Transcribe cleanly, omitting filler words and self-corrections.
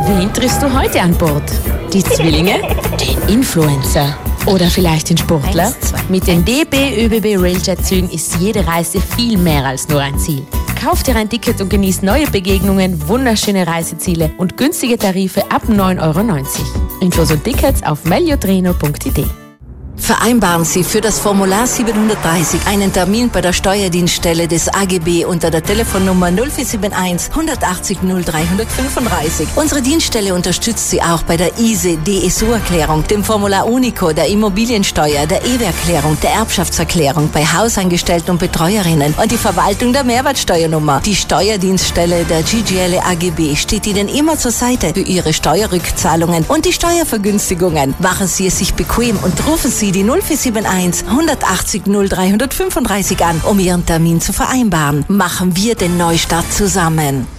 Wen triffst du heute an Bord? Die Zwillinge? Den Influencer? Oder vielleicht den Sportler? Mit den DB ÖBB Railjet-Zügen ist jede Reise viel mehr als nur ein Ziel. Kauf dir ein Ticket und genieß neue Begegnungen, wunderschöne Reiseziele und günstige Tarife ab 9,90 €. Infos und Tickets auf megliotreno.it. Vereinbaren Sie für das Formular 730 einen Termin bei der Steuerdienststelle des AGB unter der Telefonnummer 0471 180 0335. Unsere Dienststelle unterstützt Sie auch bei der ISE-DSU-Erklärung, dem Formular Unico, der Immobiliensteuer, der EWE-Erklärung, der Erbschaftserklärung, bei Hausangestellten und Betreuerinnen und die Verwaltung der Mehrwertsteuernummer. Die Steuerdienststelle der GGL AGB steht Ihnen immer zur Seite für Ihre Steuerrückzahlungen und die Steuervergünstigungen. Machen Sie es sich bequem und rufen Sie die 0471 180 0335 an, um Ihren Termin zu vereinbaren. Machen wir den Neustart zusammen.